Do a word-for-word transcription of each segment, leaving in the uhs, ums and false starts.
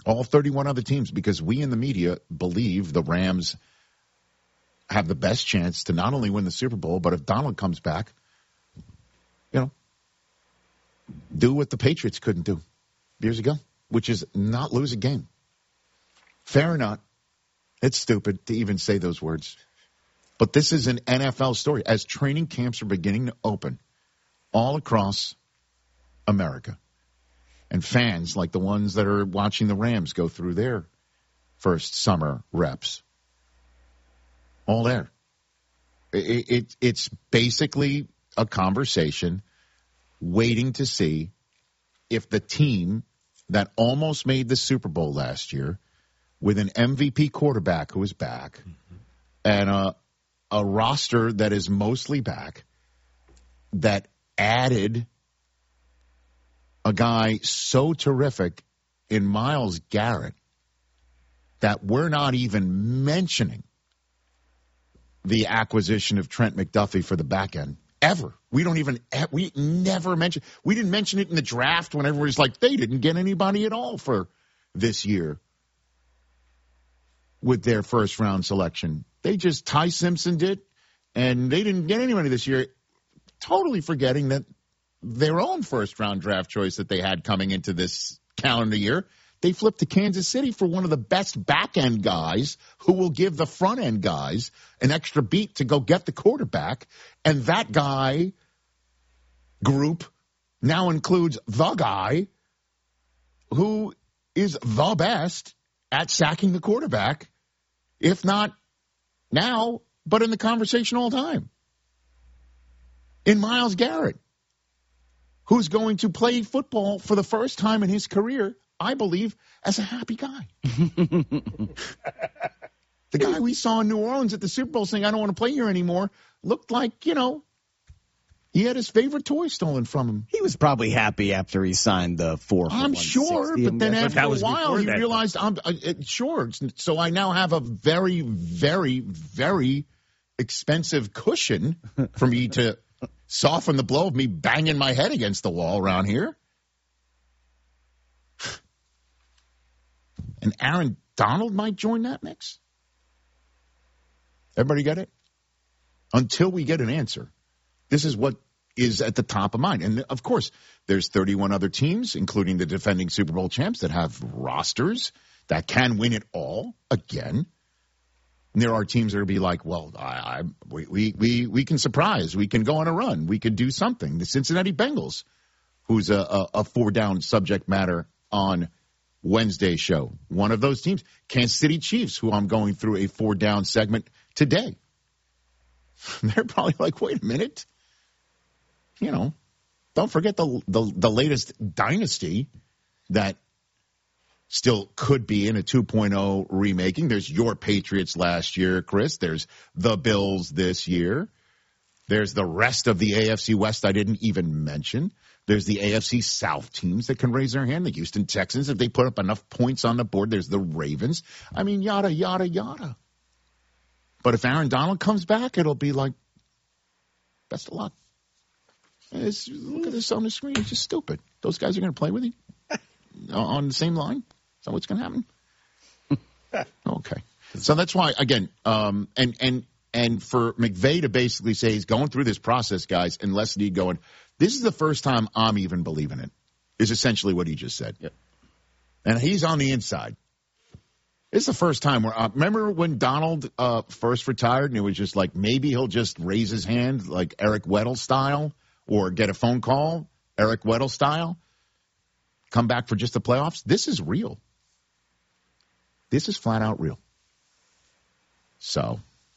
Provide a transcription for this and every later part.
All thirty-one other teams, because we in the media believe the Rams have the best chance to not only win the Super Bowl, but if Donald comes back, you know, do what the Patriots couldn't do years ago, which is not lose a game. Fair or not, it's stupid to even say those words. But this is an N F L story. As training camps are beginning to open all across America, and fans like the ones that are watching the Rams go through their first summer reps, all there. It, it, it's basically a conversation waiting to see if the team that almost made the Super Bowl last year with an M V P quarterback who is back mm-hmm. and a, a roster that is mostly back, that added a guy so terrific in Myles Garrett that we're not even mentioning the acquisition of Trent McDuffie for the back end. Ever. We don't even, we never mention, we didn't mention it in the draft when everybody's like, they didn't get anybody at all for this year with their first round selection. They just, Ty Simpson did, and they didn't get anybody this year, totally forgetting that their own first round draft choice that they had coming into this calendar year, they flipped to Kansas City for one of the best back end guys who will give the front end guys an extra beat to go get the quarterback. And that guy group now includes the guy who is the best at sacking the quarterback, if not now, but in the conversation all the time. In Myles Garrett, who's going to play football for the first time in his career, I believe, as a happy guy. The guy we saw in New Orleans at the Super Bowl saying, I don't want to play here anymore, looked like, you know, he had his favorite toy stolen from him. He was probably happy after he signed the four for I'm sure, but then after a while he realized, I'm uh, sure. So I now have a very, very, very expensive cushion for me to soften the blow of me banging my head against the wall around here. And Aaron Donald might join that mix. Everybody get it? Until we get an answer, this is what is at the top of mind. And, of course, there's thirty-one other teams, including the defending Super Bowl champs, that have rosters that can win it all again. And there are teams that will be like, well, I, I, we, we, we can surprise. We can go on a run. We could do something. The Cincinnati Bengals, who's a, a, a four-down subject matter on Wednesday show. One of those teams. Kansas City Chiefs, who I'm going through a four-down segment today. They're probably like, wait a minute. You know, don't forget the, the the latest dynasty that still could be in a two point oh remaking. There's your Patriots last year, Chris. There's the Bills this year. There's the rest of the A F C West I didn't even mention. There's the A F C South teams that can raise their hand. The Houston Texans, if they put up enough points on the board. There's the Ravens. I mean, yada, yada, yada. But if Aaron Donald comes back, it'll be like, best of luck. It's, look at this on the screen. It's just stupid. Those guys are going to play with you on the same line? Is that what's going to happen? Okay. So that's why, again, um, and, and, and for McVay to basically say he's going through this process, guys, and Les Snead going, this is the first time I'm even believing it, is essentially what he just said. Yep. And he's on the inside. It's the first time where, uh, remember when Donald uh, first retired and it was just like maybe he'll just raise his hand like Eric Weddle style or get a phone call, Eric Weddle style, come back for just the playoffs? This is real. This is flat out real. So,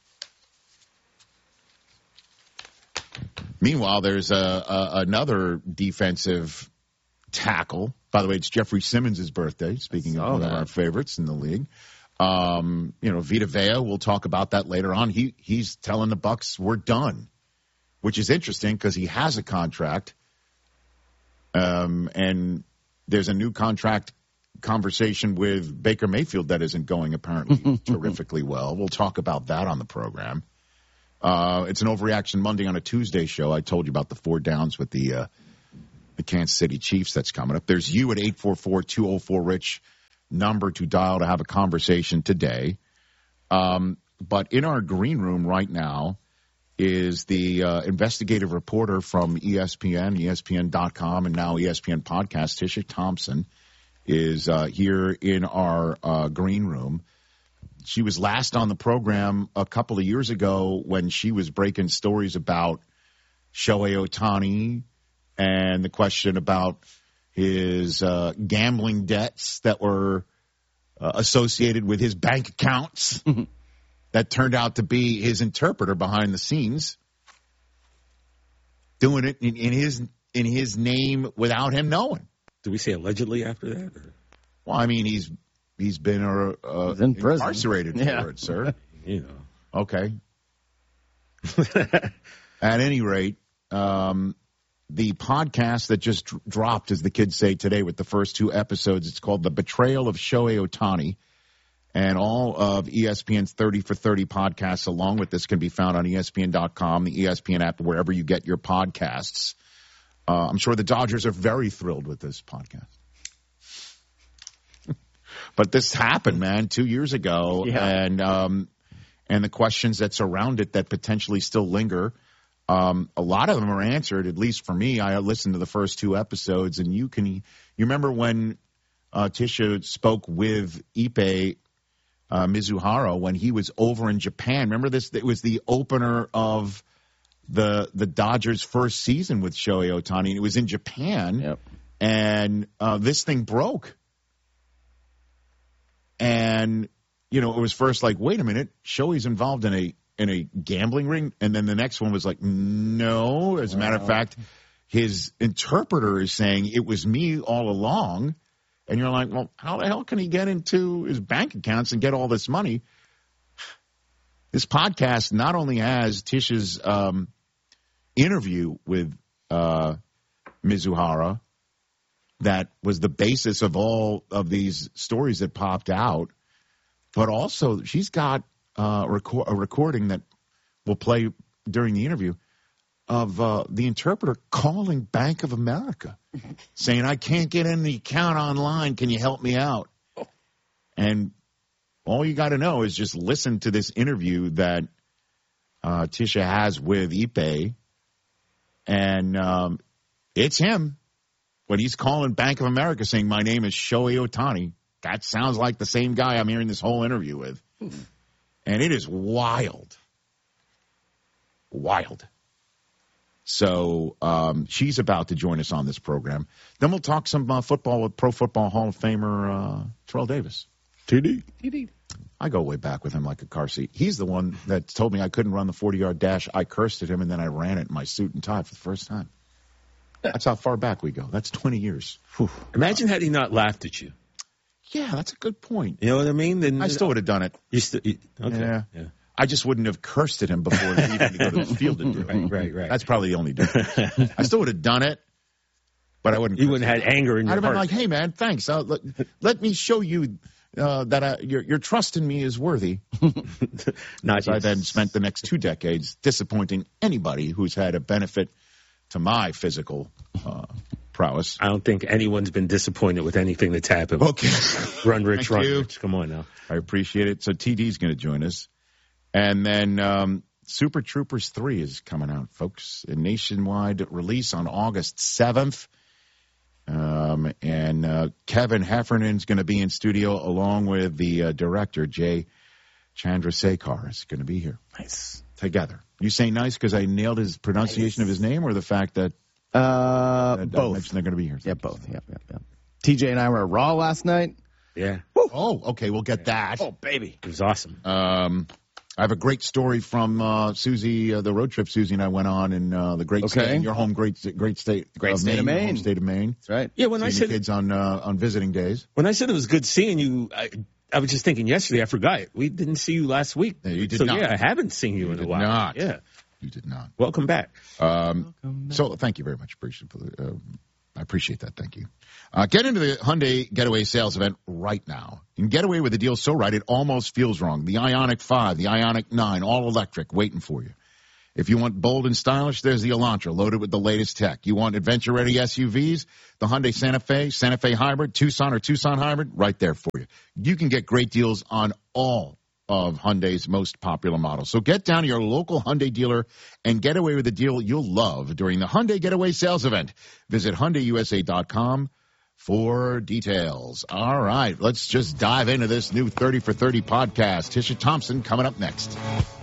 meanwhile, there's a, a, another defensive tackle. By the way, it's Jeffrey Simmons' birthday, speaking of one of our favorites in the league. Um, you know, Vita Vea, we'll talk about that later on. He He's telling the Bucs we're done, which is interesting because he has a contract. Um, and there's a new contract conversation with Baker Mayfield that isn't going apparently terrifically well. We'll talk about that on the program. Uh, it's an Overreaction Monday on a Tuesday show. I told you about the four downs with the uh, the Kansas City Chiefs that's coming up. There's you at eight four four, two oh four, RICH. number to dial to have a conversation today. Um, but in our green room right now is the uh, investigative reporter from E S P N, E S P N dot com, and now E S P N Podcast. Tisha Thompson is uh, here in our uh, green room. She was last on the program a couple of years ago when she was breaking stories about Shohei Ohtani and the question about his uh, gambling debts that were uh, associated with his bank accounts that turned out to be his interpreter behind the scenes, doing it in, in his in his name without him knowing. Do we say allegedly after that? Or? Well, I mean, he's he's been uh, uh, he's in prison. incarcerated yeah. for it, sir. You know. Okay. At any rate, um, the podcast that just d- dropped, as the kids say today, with the first two episodes, it's called The Betrayal of Shohei Ohtani. And all of E S P N's thirty for thirty podcasts along with this can be found on E S P N dot com, the E S P N app, wherever you get your podcasts. Uh, I'm sure the Dodgers are very thrilled with this podcast. But this happened, man, two years ago. Yeah. And um, and the questions that surround it that potentially still linger, um, a lot of them are answered, at least for me. I listened to the first two episodes, and you can you remember when uh, Tisha spoke with Ippei Uh, Mizuhara when he was over in Japan. Remember this? It was the opener of the the Dodgers' first season with Shohei Ohtani. And it was in Japan, Yep. and uh, this thing broke. And you know, it was first like, wait a minute, Shohei's involved in a in a gambling ring, and then the next one was like, no. As a matter of fact, his interpreter is saying it was me all along. And you're like, well, how the hell can he get into his bank accounts and get all this money? This podcast not only has Tisha's um, interview with uh, Mizuhara that was the basis of all of these stories that popped out, but also she's got uh, record- a recording that we'll play during the interview of uh, the interpreter calling Bank of America, saying, I can't get in the account online. Can you help me out? And all you got to know is just listen to this interview that uh, Tisha has with Ippei, and um, it's him. When he's calling Bank of America saying, my name is Shohei Ohtani, that sounds like the same guy I'm hearing this whole interview with. And it is wild. Wild. So um, she's about to join us on this program. Then we'll talk some uh, football with Pro Football Hall of Famer uh, Terrell Davis. T D. T D. I go way back with him like a car seat. He's the one that told me I couldn't run the forty-yard dash. I cursed at him, and then I ran it in my suit and tie for the first time. That's how far back we go. That's twenty years. Whew. Imagine had he not laughed at you. Yeah, that's a good point. You know what I mean? Then I still would have done it. You st- you, okay. Yeah. yeah. I just wouldn't have cursed at him before leaving to go to the field to do it. Right, right, right. That's probably the only difference. I still would have done it, but I wouldn't. You wouldn't have had anger in your I'd have heart. been like, hey, man, thanks. Uh, let, let me show you uh, that I, your, your trust in me is worthy. Not so I then spent the next two decades disappointing anybody who's had a benefit to my physical uh, prowess. I don't think anyone's been disappointed with anything that's happened. Okay. Run, Rich, Thank run, you. Rich. Come on now. I appreciate it. So T D's going to join us. And then um, Super Troopers three is coming out, folks. A nationwide release on August seventh. Um, and uh, Kevin Heffernan's going to be in studio along with the uh, director, Jay Chandrasekhar, is going to be here. Nice. Together. You say nice because I nailed his pronunciation nice. of his name, or the fact that, uh, that both. I mentioned they're going to be here? Yeah, both. Yep, yep, yep. T J and I were at Raw last night. Yeah. Woo. Oh, okay. We'll get that. Oh, baby. It was awesome. Um, I have a great story from uh, Susie, uh, the road trip Susie and I went on in uh, the great okay. state, in your home great great state, great of state Maine, of Maine, home state of Maine. That's right. Yeah, when seeing I said the kids on uh, on visiting days. When I said it was good seeing you, I, I was just thinking yesterday. I forgot we didn't see you last week. Yeah, you did so not. yeah, I haven't seen you, you in did a while. Not. Yeah, you did not. Welcome back. Um, Welcome back. So thank you very much. Appreciate uh, I appreciate that. Thank you. Uh, get into the Hyundai Getaway sales event right now. You can get away with a deal so right it almost feels wrong. The Ioniq five, the Ioniq nine, all electric, waiting for you. If you want bold and stylish, there's the Elantra, loaded with the latest tech. You want adventure-ready S U Vs? The Hyundai Santa Fe, Santa Fe Hybrid, Tucson or Tucson Hybrid, right there for you. You can get great deals on all of Hyundai's most popular models. So get down to your local Hyundai dealer and get away with a deal you'll love during the Hyundai Getaway Sales Event. Visit Hyundai U S A dot com for details. All right, let's just dive into this new thirty for thirty podcast. Tisha Thompson coming up next.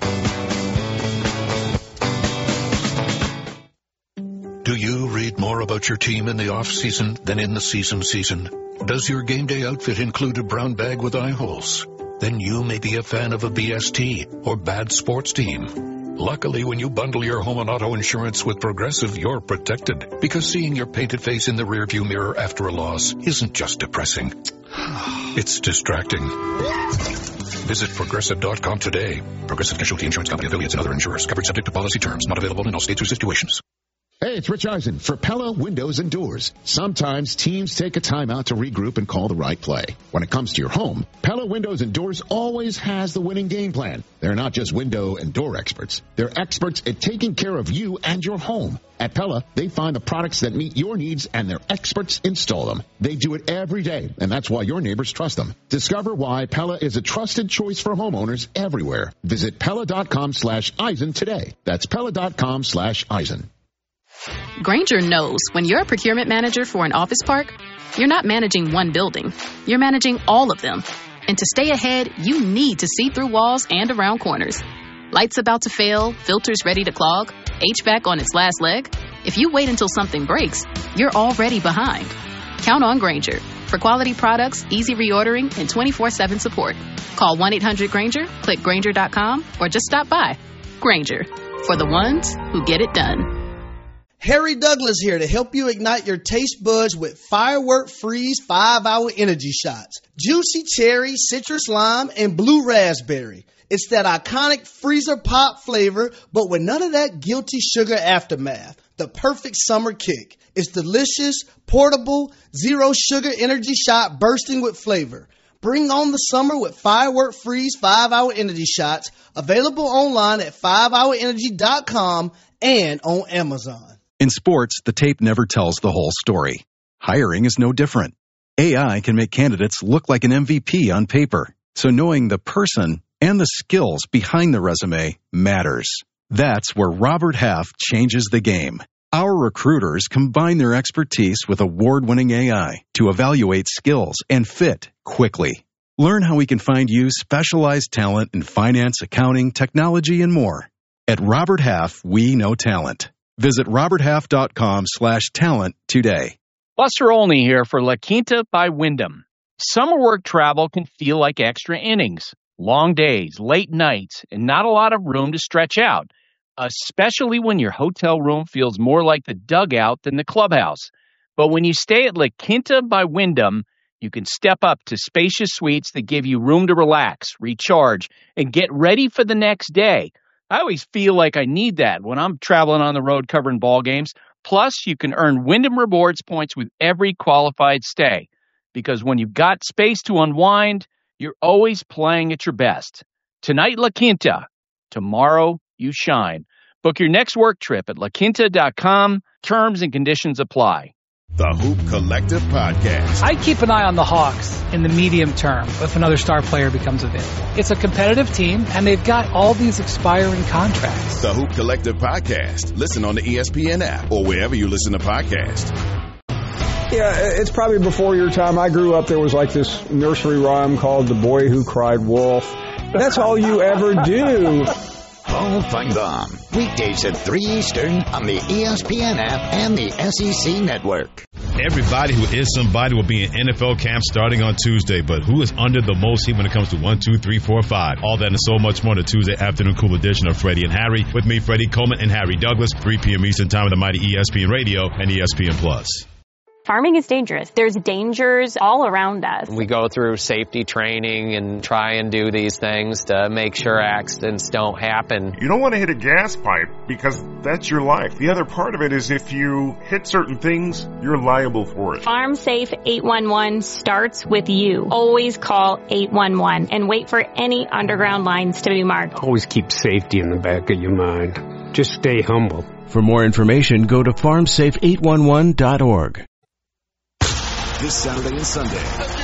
Do you read more about your team in the off-season than in the season season? Does your game day outfit include a brown bag with eye holes? Then you may be a fan of a B S T or bad sports team. Luckily, when you bundle your home and auto insurance with Progressive, you're protected. Because seeing your painted face in the rearview mirror after a loss isn't just depressing. It's distracting. Visit Progressive dot com today. Progressive Casualty Insurance Company affiliates and other insurers. Covered subject to policy terms. Not available in all states or situations. Hey, it's Rich Eisen for Pella Windows and Doors. Sometimes teams take a timeout to regroup and call the right play. When it comes to your home, Pella Windows and Doors always has the winning game plan. They're not just window and door experts. They're experts at taking care of you and your home. At Pella, they find the products that meet your needs and their experts install them. They do it every day, and that's why your neighbors trust them. Discover why Pella is a trusted choice for homeowners everywhere. Visit Pella dot com slash Eisen today. That's Pella dot com slash Eisen. Grainger knows when you're a procurement manager for an office park, you're not managing one building. You're managing all of them. And to stay ahead, you need to see through walls and around corners. Lights about to fail, filters ready to clog, H V A C on its last leg. If you wait until something breaks, you're already behind. Count on Grainger for quality products, easy reordering, and twenty-four seven support. Call one eight hundred Grainger, click Grainger dot com, or just stop by. Grainger, for the ones who get it done. Harry Douglas here to help you ignite your taste buds with Firework Freeze five hour Energy Shots. Juicy cherry, citrus lime, and blue raspberry. It's that iconic freezer pop flavor, but with none of that guilty sugar aftermath. The perfect summer kick. It's delicious, portable, zero sugar energy shot bursting with flavor. Bring on the summer with Firework Freeze five hour Energy Shots. Available online at five hour energy dot com and on Amazon. In sports, the tape never tells the whole story. Hiring is no different. A I can make candidates look like an M V P on paper, so knowing the person and the skills behind the resume matters. That's where Robert Half changes the game. Our recruiters combine their expertise with award-winning A I to evaluate skills and fit quickly. Learn how we can find you specialized talent in finance, accounting, technology, and more. At Robert Half, we know talent. Visit robert half dot com slash talent today. Buster Olney here for La Quinta by Wyndham. Summer work travel can feel like extra innings. Long days, late nights, and not a lot of room to stretch out, especially when your hotel room feels more like the dugout than the clubhouse. But when you stay at La Quinta by Wyndham, you can step up to spacious suites that give you room to relax, recharge, and get ready for the next day. I always feel like I need that when I'm traveling on the road covering ball games. Plus, you can earn Wyndham Rewards points with every qualified stay. Because when you've got space to unwind, you're always playing at your best. Tonight, La Quinta. Tomorrow, you shine. Book your next work trip at la quinta dot com. Terms and conditions apply. The Hoop Collective Podcast. I keep an eye on the Hawks in the medium term if another star player becomes available. It's a competitive team, and they've got all these expiring contracts. The Hoop Collective Podcast. Listen on the E S P N app or wherever you listen to podcasts. Yeah, it's probably before your time. I grew up, there was like this nursery rhyme called The Boy Who Cried Wolf. That's all you ever do. Paul Feinbaum, weekdays at three Eastern on the E S P N app and the S E C Network. Everybody who is somebody will be in N F L camp starting on Tuesday, but who is under the most heat when it comes to one, two, three, four, five? All that and so much more in the Tuesday afternoon cool edition of Freddie and Harry. With me, Freddie Coleman and Harry Douglas, three p.m. Eastern time on the mighty E S P N Radio and E S P N Plus. Farming is dangerous. There's dangers all around us. We go through safety training and try and do these things to make sure accidents don't happen. You don't want to hit a gas pipe because that's your life. The other part of it is if you hit certain things, you're liable for it. Farm Safe eight one one starts with you. Always call eight one one and wait for any underground lines to be marked. Always keep safety in the back of your mind. just stay humble. For more information, go to farm safe eight one one dot org. This Saturday and Sunday,